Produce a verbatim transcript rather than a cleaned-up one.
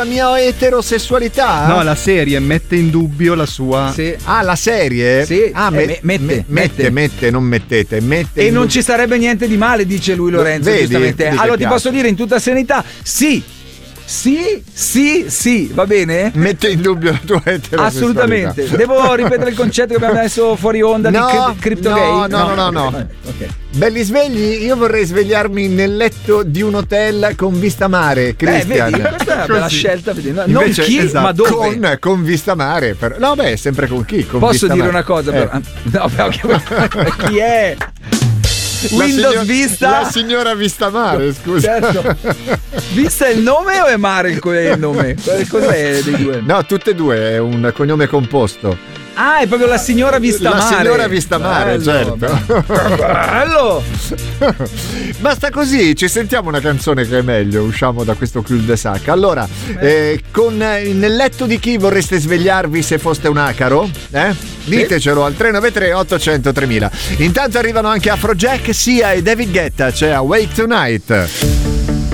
la mia eterosessualità? No, la serie mette in dubbio la sua. Sì. Ah, la serie? Sì. Ah, eh, me- me- mette, me- mette, mette, mette, non mettete. Mette E in non dubbio. ci sarebbe niente di male, dice lui Lorenzo, Vedi? giustamente. Vedi che Allora ti piace. posso dire in tutta serenità, sì. Sì, sì, sì, va bene? Mette in dubbio la tua eterosessualità. Assolutamente. Devo ripetere il concetto che abbiamo messo fuori onda No, di cri- crypto no, gay? no, no, no, no. Ok. Belli svegli, io vorrei svegliarmi nel letto di un hotel con vista mare, Eh, Cristian. vedi, questa è una bella Così. scelta, vedi? No, Invece, non chi, esatto, ma dove? Con, con vista mare. Per... No, beh, sempre con chi? Con Posso vista dire mare. una cosa? Eh. Però? No, perché chi è? La Windows signor- Vista? La signora Vista Mare, scusa. Certo. Vista è il nome o è Mare il, il nome? Cos'è dei due? No, tutte e due, è un cognome composto. Ah, è proprio la signora Vista La Mare. signora Vista Mare, Bello, certo. Bello. Basta così, ci sentiamo una canzone che è meglio, usciamo da questo cul-de-sac. Allora, eh, con, eh, nel letto di chi vorreste svegliarvi se foste un acaro? Eh? Ditecelo al tre nove tre otto zero zero tremila. Intanto arrivano anche Afrojack, Sia e David Guetta, c'è Awake Tonight.